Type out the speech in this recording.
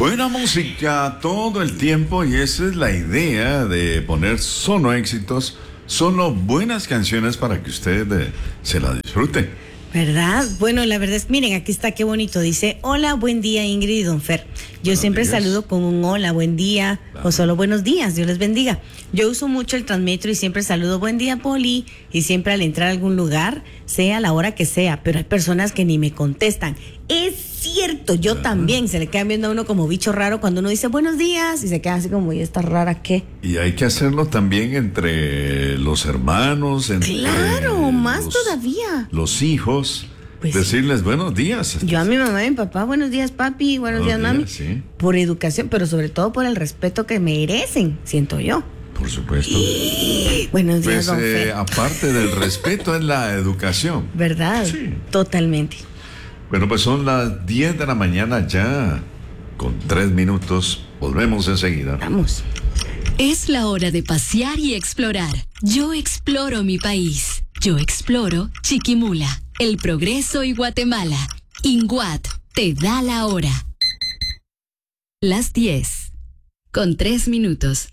Buena música todo el tiempo y esa es la idea de poner solo éxitos, solo buenas canciones para que usted se la disfrute. ¿Verdad? Bueno, la verdad es, miren, aquí está, qué bonito. Dice, hola, buen día, Ingrid y Don Fer. Yo siempre saludo con un hola, buen día, o solo buenos días, Dios les bendiga. Yo uso mucho el Transmetro y siempre saludo, buen día, Poli, y siempre al entrar a algún lugar, sea la hora que sea, pero hay personas que ni me contestan. Es cierto, yo también, se le quedan viendo a uno como bicho raro cuando uno dice buenos días y se quedan así como, ¿y esta rara qué? Y hay que hacerlo también entre los hermanos, entre más todavía. Los hijos. Pues decirles sí. Buenos días. Yo a mi mamá y mi papá, buenos días papi, buenos días mami, sí. Por educación, pero sobre todo por el respeto que merecen, siento yo. Por supuesto. Buenos días, don Fer. Aparte del respeto es la educación. ¿Verdad? Sí. Totalmente. Bueno, pues son las 10 de la mañana ya, con 3 minutos. Volvemos enseguida. Vamos. Es la hora de pasear y explorar. Yo exploro mi país. Yo exploro Chiquimula, El Progreso y Guatemala. INGUAT te da la hora. Las 10, con 3 minutos.